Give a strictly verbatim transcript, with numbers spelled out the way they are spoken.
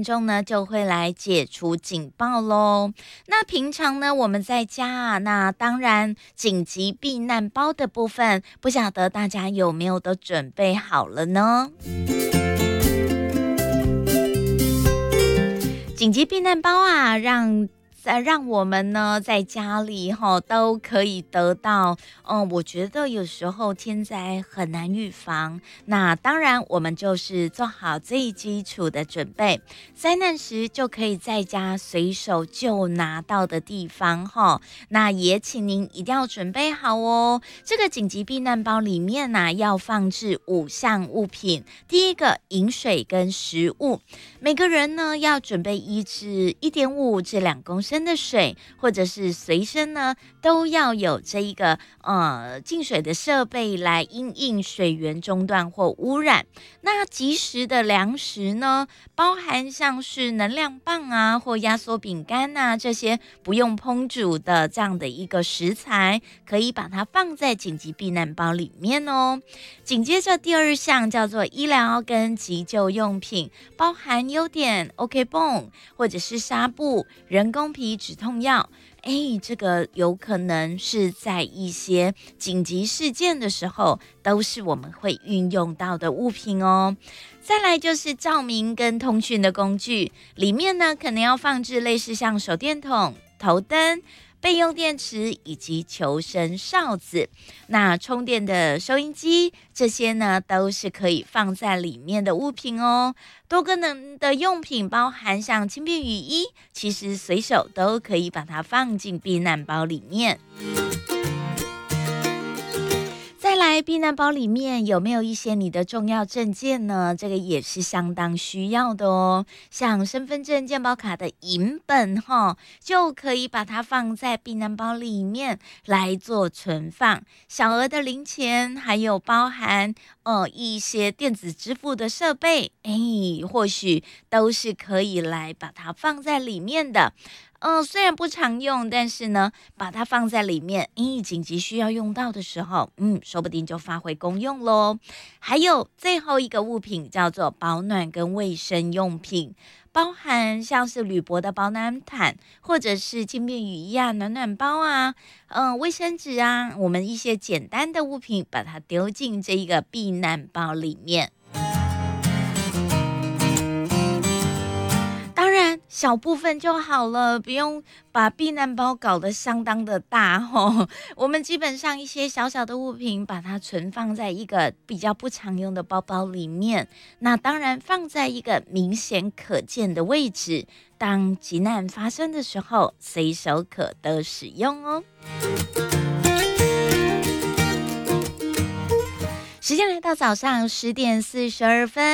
分钟呢就会来解除警报咯。那平常呢我们在家啊，那当然紧急避难包的部分，不晓得大家有没有都准备好了呢？紧急避难包啊，让呃，让我们呢在家里哈都可以得到，嗯，我觉得有时候天灾很难预防，那当然我们就是做好最基础的准备，灾难时就可以在家随手就拿到的地方哈。那也请您一定要准备好哦。这个紧急避难包里面呢、啊、要放置五项物品，第一个饮水跟食物，每个人呢要准备一至一点五至两公升的水，或者是随身呢都要有这一个呃净水的设备来因应水源中断或污染。那即时的粮食呢，包含像是能量棒啊或压缩饼干啊这些不用烹煮的这样的一个食材，可以把它放在紧急避难包里面哦。紧接着第二项叫做医疗跟急救用品，包含优点 OK 泵或者是纱布、人工皮止痛药。哎，这个有可能是在一些紧急事件的时候，都是我们会运用到的物品哦。再来就是照明跟通讯的工具，里面呢可能要放置类似像手电筒、头灯、备用电池以及求生哨子，那充电的收音机，这些呢都是可以放在里面的物品哦。多功能的用品包含像轻便雨衣，其实随手都可以把它放进避难包里面。再来，避难包里面有没有一些你的重要证件呢？这个也是相当需要的哦。像身份证、健保卡的影本哈，就可以把它放在避难包里面来做存放。小额的零钱，还有包含呃一些电子支付的设备，哎，或许都是可以来把它放在里面的。嗯、呃，虽然不常用，但是呢，把它放在里面，咦，紧急需要用到的时候，嗯，说不定就发挥功用咯。还有最后一个物品叫做保暖跟卫生用品，包含像是铝箔的保暖毯，或者是轻便雨衣啊、暖暖包啊、嗯、呃，卫生纸啊，我们一些简单的物品，把它丢进这一个避难包里面。当然小部分就好了，不用把避难包搞得相当的大吼。我们基本上一些小小的物品，把它存放在一个比较不常用的包包里面，那当然放在一个明显可见的位置，当急难发生的时候，随手可得使用哦。时间来到早上十点四十二分。